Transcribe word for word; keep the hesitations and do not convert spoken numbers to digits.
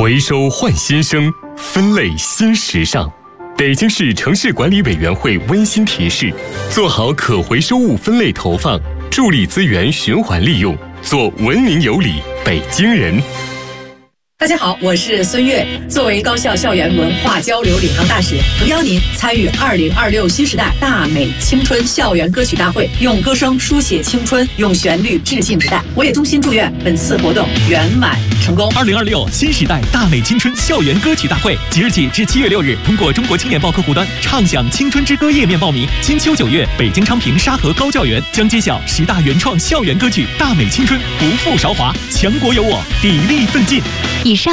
回收换新生，分类新时尚。北京市城市管理委员会温馨提示：做好可回收物分类投放，助力资源循环利用，做文明有礼北京人。 大家好，我是孙悦。作为高校校园文化交流领航大使，诚邀您参与二零二六新时代大美青春校园歌曲大会，用歌声书写青春，用旋律致敬时代。我也衷心祝愿本次活动圆满成功。 二零二六新时代大美青春校园歌曲大会，即日起至七月六日，通过中国青年报客户端畅享青春之歌页面报名。金秋九月，北京昌平沙河高教园将揭晓十大原创校园歌曲，大美青春不负韶华，强国有我，砥砺奋进。 以上